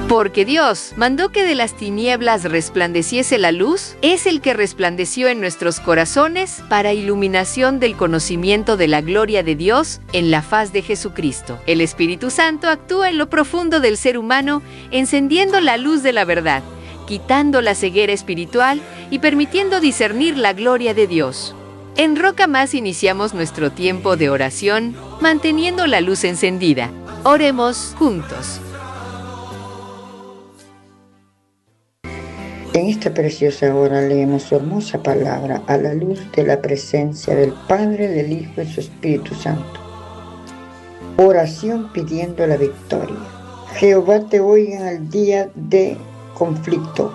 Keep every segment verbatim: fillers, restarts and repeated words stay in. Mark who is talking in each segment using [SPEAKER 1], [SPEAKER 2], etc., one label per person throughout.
[SPEAKER 1] Porque Dios mandó que de las tinieblas resplandeciese la luz, es el que resplandeció en nuestros corazones para iluminación del conocimiento de la gloria de Dios en la faz de Jesucristo. El Espíritu Santo actúa en lo profundo del ser humano, encendiendo la luz de la verdad, quitando la ceguera espiritual y permitiendo discernir la gloria de Dios. En Roca Más iniciamos nuestro tiempo de oración, manteniendo la luz encendida. Oremos juntos.
[SPEAKER 2] En esta preciosa hora leemos su hermosa palabra a la luz de la presencia del Padre, del Hijo y su Espíritu Santo. Oración pidiendo la victoria. Jehová te oiga en el día de conflicto.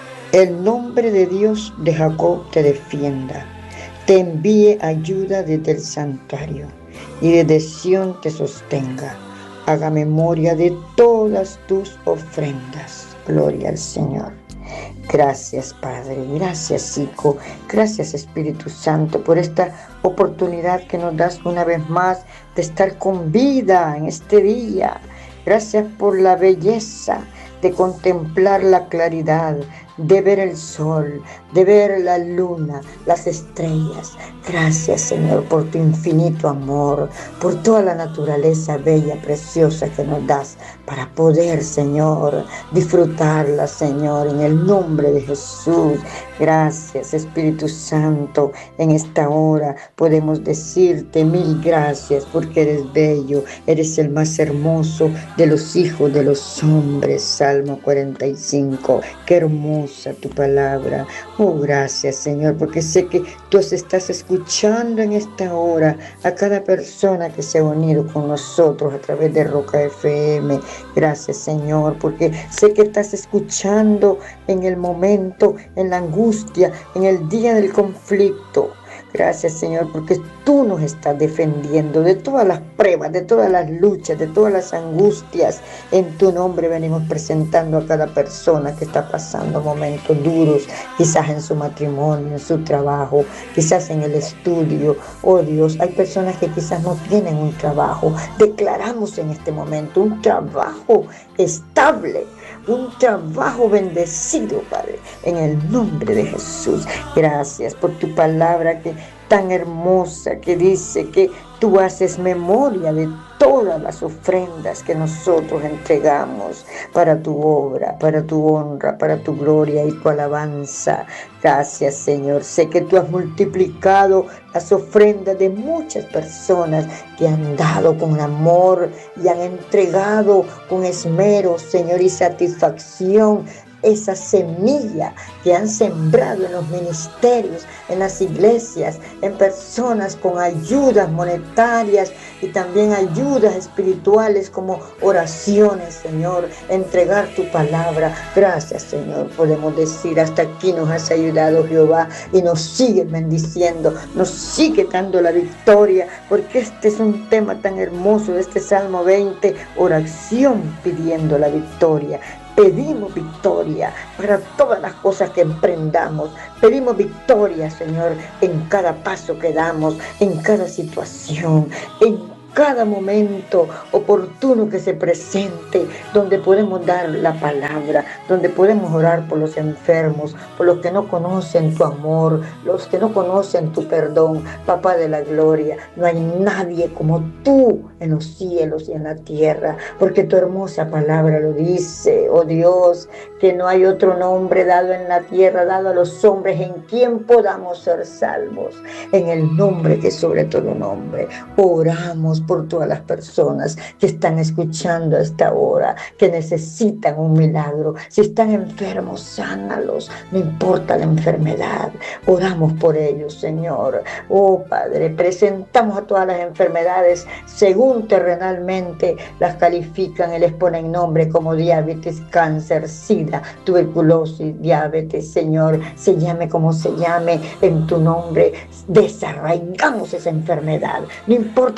[SPEAKER 2] El nombre de Dios de Jacob te defienda. Te envíe ayuda desde el santuario y desde Sión te sostenga. Haga memoria de todas tus ofrendas. Gloria al Señor. Gracias, Padre, gracias, Hijo, gracias, Espíritu Santo, por esta oportunidad que nos das una vez más de estar con vida en este día. Gracias por la belleza de contemplar la claridad, de ver el sol, de ver la luna, las estrellas. Gracias, Señor, por tu infinito amor, por toda la naturaleza bella, preciosa que nos das para poder, Señor, disfrutarla, Señor, en el nombre de Jesús. Gracias, Espíritu Santo. En esta hora podemos decirte mil gracias porque eres bello, eres el más hermoso de los hijos de los hombres. Salmo cuarenta y cinco. Qué hermosa tu palabra. Oh, gracias, Señor, porque sé que tú estás escuchando en esta hora a cada persona que se ha unido con nosotros a través de Roca F M. Gracias, Señor, porque sé que estás escuchando en el momento, en la angustia, en el día del conflicto. Gracias, Señor, porque tú nos estás defendiendo de todas las pruebas, de todas las luchas, de todas las angustias. En tu nombre venimos presentando a cada persona que está pasando momentos duros, quizás en su matrimonio, en su trabajo, quizás en el estudio. Oh Dios, hay personas que quizás no tienen un trabajo. Declaramos en este momento un trabajo estable, un trabajo bendecido, Padre, en el nombre de Jesús. Gracias por tu palabra que tan hermosa, que dice que tú haces memoria de todas las ofrendas que nosotros entregamos para tu obra, para tu honra, para tu gloria y tu alabanza. Gracias, Señor. Sé que tú has multiplicado las ofrendas de muchas personas que han dado con amor y han entregado con esmero, Señor, y satisfacción esa semilla que han sembrado en los ministerios, en las iglesias, en personas con ayudas monetarias y también ayudas espirituales como oraciones, Señor, entregar tu palabra. Gracias, Señor, podemos decir, hasta aquí nos has ayudado, Jehová, y nos sigue bendiciendo, nos sigue dando la victoria, porque este es un tema tan hermoso de este Salmo veinte, oración pidiendo la victoria. Pedimos victoria para todas las cosas que emprendamos. Pedimos victoria, Señor, en cada paso que damos, en cada situación, en cada momento oportuno que se presente, donde podemos dar la palabra, donde podemos orar por los enfermos, por los que no conocen tu amor, los que no conocen tu perdón. Papá de la gloria, no hay nadie como tú en los cielos y en la tierra, porque tu hermosa palabra lo dice, oh Dios, que no hay otro nombre dado en la tierra, dado a los hombres, en quien podamos ser salvos. En el nombre que es sobre todo nombre, oramos por todas las personas que están escuchando a esta hora, que necesitan un milagro. Si están enfermos, sánalos, no importa la enfermedad. Oramos por ellos, Señor. Oh Padre, presentamos a todas las enfermedades según terrenalmente las califican y les ponen nombre, como diabetes, cáncer, sida, tuberculosis, diabetes. Señor, se llame como se llame, en tu nombre desarraigamos esa enfermedad. No importa que el médico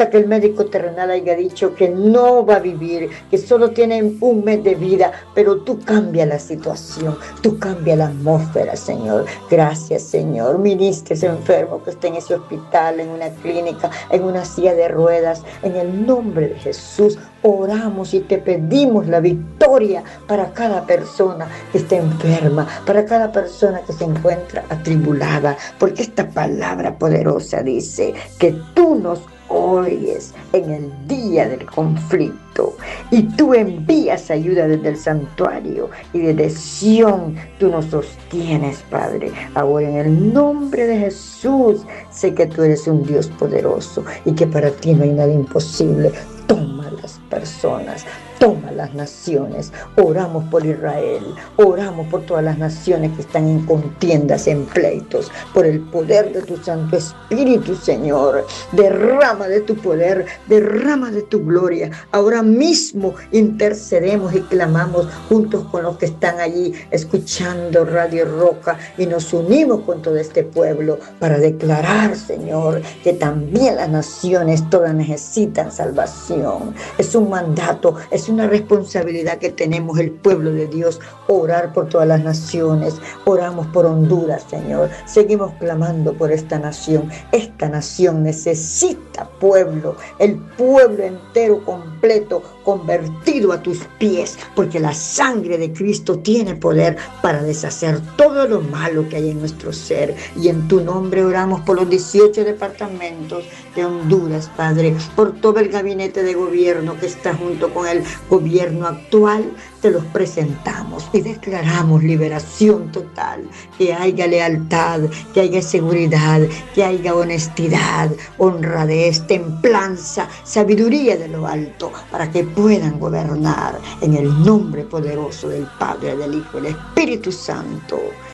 [SPEAKER 2] médico terrenal haya dicho que no va a vivir, que solo tiene un mes de vida, pero tú cambia la situación, tú cambia la atmósfera, Señor. Gracias, Señor. Ministre ese enfermo que está en ese hospital, en una clínica, en una silla de ruedas. En el nombre de Jesús oramos y te pedimos la victoria para cada persona que está enferma, para cada persona que se encuentra atribulada, porque esta palabra poderosa dice que tú nos oyes en el día del conflicto y tú envías ayuda desde el santuario y desde Sión tú nos sostienes, Padre. Ahora en el nombre de Jesús sé que tú eres un Dios poderoso y que para ti no hay nada imposible. Toma las personas, toma las naciones. Oramos por Israel, oramos por todas las naciones que están en contiendas, en pleitos, por el poder de tu Santo Espíritu, Señor. Derrama de tu poder, derrama de tu gloria. Ahora mismo intercedemos y clamamos juntos con los que están allí escuchando Radio Roca y nos unimos con todo este pueblo para declarar, Señor, que también las naciones todas necesitan salvación. Es un mandato, es una responsabilidad que tenemos el pueblo de Dios, orar por todas las naciones. Oramos por Honduras, Señor. Seguimos clamando por esta nación. Esta nación necesita pueblo, el pueblo entero, completo, convertido a tus pies, porque la sangre de Cristo tiene poder para deshacer todo lo malo que hay en nuestro ser. Y en tu nombre oramos por los dieciocho departamentos de Honduras, Padre, por todo el gabinete de gobierno que está junto con el gobierno actual. Te los presentamos y declaramos liberación total, que haya lealtad, que haya seguridad, que haya honestidad, honradez, templanza, sabiduría de lo alto, para que puedan gobernar en el nombre poderoso del Padre, del Hijo y del Espíritu Santo.